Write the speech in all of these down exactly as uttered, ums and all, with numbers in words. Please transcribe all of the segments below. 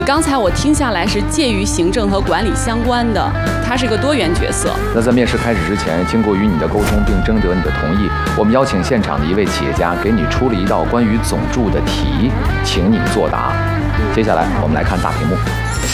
刚才我听下来是介于行政和管理相关的，它是个多元角色。 那在面试开始之前，经过与你的沟通并征得你的同意，我们邀请现场的一位企业家给你出了一道关于总助的题，请你作答。接下来我们来看大屏幕，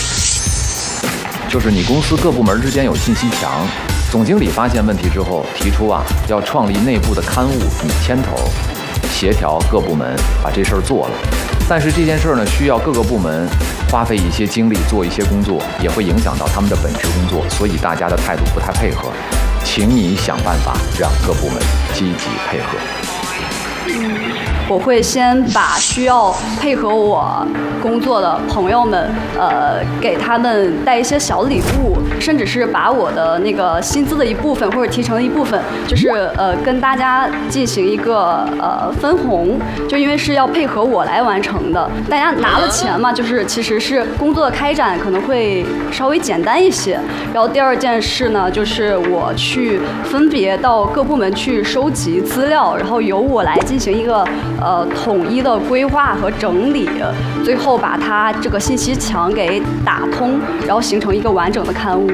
就是你公司各部门之间有信息墙，总经理发现问题之后，提出啊要创立内部的刊物，你牵头，协调各部门把这事儿做了。但是这件事儿呢，需要各个部门花费一些精力做一些工作，也会影响到他们的本职工作，所以大家的态度不太配合，请你想办法让各部门积极配合。 我会先把需要配合我工作的朋友们，呃，给他们带一些小礼物，甚至是把我的那个薪资的一部分或者提成的一部分，就是呃跟大家进行一个呃分红，就因为是要配合我来完成的，大家拿了钱嘛，就是其实是工作的开展可能会稍微简单一些。然后第二件事呢，就是我去分别到各部门去收集资料，然后由我来进行一个呃统一的规划和整理，最后把它这个信息墙给打通，然后形成一个完整的刊物。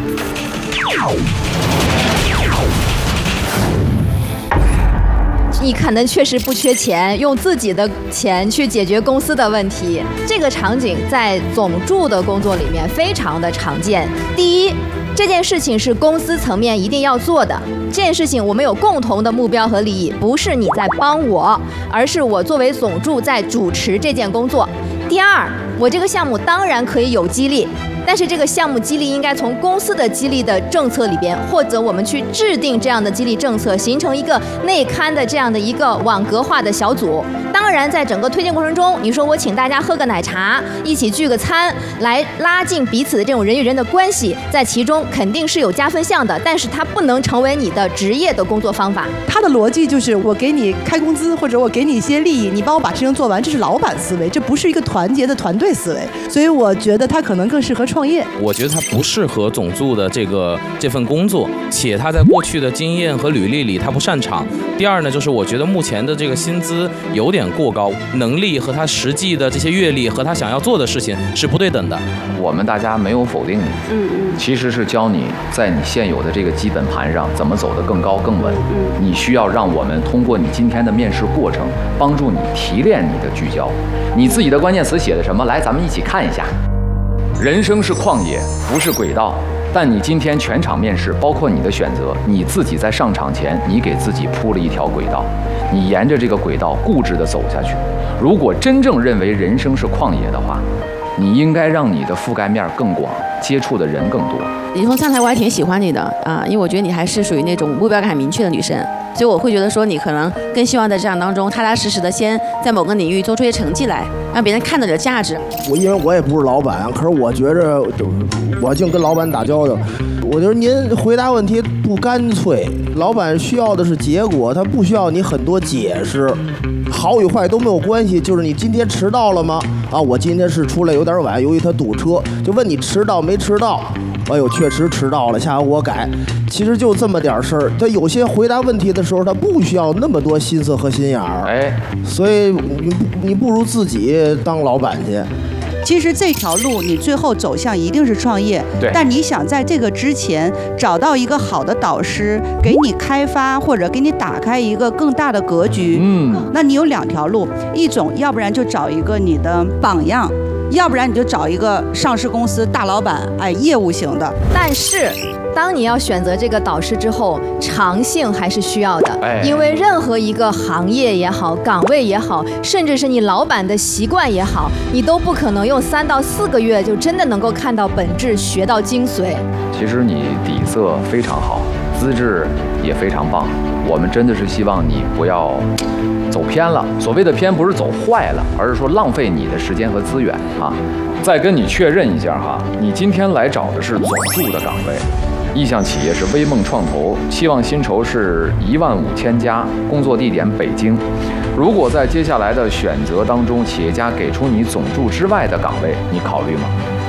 你可能确实不缺钱，用自己的钱去解决公司的问题，这个场景在总助的工作里面非常的常见。第一，这件事情是公司层面一定要做的，这件事情我们有共同的目标和利益，不是你在帮我，而是我作为总助在主持这件工作。第二，我这个项目当然可以有激励，但是这个项目激励应该从公司的激励的政策里边，或者我们去制定这样的激励政策，形成一个内刊的这样的一个网格化的小组。当然在整个推荐过程中，你说我请大家喝个奶茶，一起聚个餐，来拉近彼此的这种人与人的关系，在其中肯定是有加分项的，但是它不能成为你的职业的工作方法。 它的逻辑就是我给你开工资，或者我给你一些利益，你帮我把事情做完，这是老板思维，这不是一个团结的团队思维。所以我觉得他可能更适合创业。 我觉得他不适合总助的这个这份工作，且他在过去的经验和履历里他不擅长。第二呢，就是我觉得目前的这个薪资有点过高，能力和他实际的这些阅历和他想要做的事情是不对等的。 我们大家没有否定你， 嗯嗯， 其实是教你在你现有的这个基本盘上怎么走得更高更稳。你需要让我们通过你今天的面试过程，帮助你提炼你的聚焦。你自己的关键词写的什么？来，咱们一起看一下。人生是旷野，不是轨道。但你今天全场面试，包括你的选择，你自己在上场前，你给自己铺了一条轨道，你沿着这个轨道固执地走下去。如果真正认为人生是旷野的话，你应该让你的覆盖面更广，接触的人更多。 你从上台我还挺喜欢你的啊，因为我觉得你还是属于那种目标感很明确的女生，所以我会觉得说你可能更希望在职场当中踏踏实实的先在某个领域做出一些成绩来，让别人看到你的价值。 我因为我也不是老板，可是我觉着我净跟老板打交道，我觉得您回答问题不干脆，老板需要的是结果，他不需要你很多解释，好与坏都没有关系，就是你今天迟到了吗？啊，我今天是出来有点晚，由于他堵车，就问你迟到没迟到。哎呦，确实迟到了，下回我改。其实就这么点事儿，他有些回答问题的时候，他不需要那么多心思和心眼儿。 哎， 所以你你不如自己当老板去。 其实这条路你最后走向一定是创业，但你想在这个之前找到一个好的导师，给你开发或者给你打开一个更大的格局。 嗯， 那你有两条路，一种要不然就找一个你的榜样，要不然你就找一个上市公司大老板，哎，业务型的。 但是当你要选择这个导师之后，长性还是需要的， 哎， 因为任何一个行业也好，岗位也好，甚至是你老板的习惯也好，你都不可能用三到四个月就真的能够看到本质，学到精髓。 其实你底色非常好，资质也非常棒，我们真的是希望你不要走偏了。所谓的偏不是走坏了，而是说浪费你的时间和资源啊。再跟你确认一下哈，你今天来找的是总助的岗位，意向企业是微梦创投，期望薪酬是一万五千加，工作地点北京。如果在接下来的选择当中，企业家给出你总助之外的岗位，你考虑吗？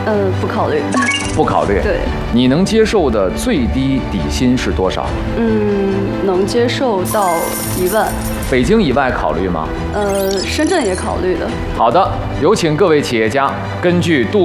嗯，不考虑。 不考虑。 对。 你能接受的最低底薪是多少？ 嗯，能接受到一万。 北京以外考虑吗？ 呃，深圳也考虑的。 好的，有请各位企业家根据杜